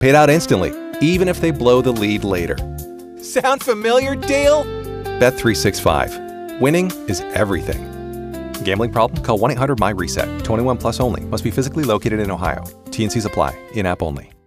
Paid out instantly, even if they blow the lead later. Sound familiar, Dale? Bet365. Winning is everything. Gambling problem? Call 1-800-MY-RESET. 21 plus only. Must be physically located in Ohio. T&Cs apply. In-app only.